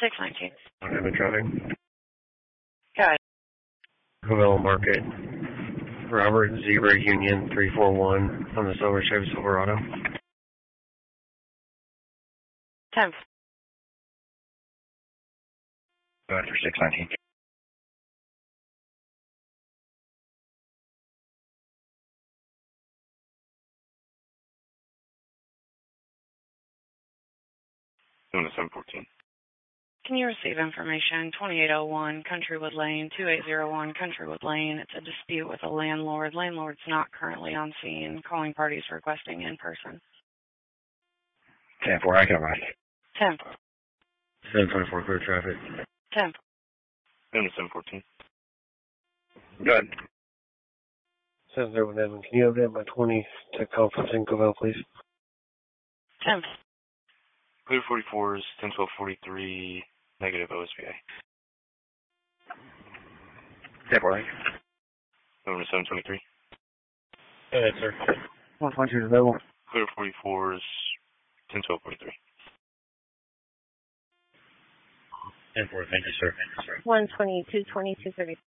619. I've been driving. Got it. Covell Market. Robert Zebra Union 341 on the Silver Chevy Silverado. 10. Go ahead for 619. Doing a 714. Can you receive information? 2801 Countrywood Lane, 2801 Countrywood Lane. It's a dispute with a landlord. Landlord's not currently on scene. Calling parties requesting in person. 10-4, I can arrive. 10. 724, clear traffic. 10. Doing a 714. Good. 701, can you update my 20 to conference in Covell, please? 10. Clear 44s, 10-12-43, negative OSPA. 10-4, Doing a 723. Go ahead, sir. 122 is available. Clear 44s, 10-12-43. 10-4, thank you, sir. 122, 2230.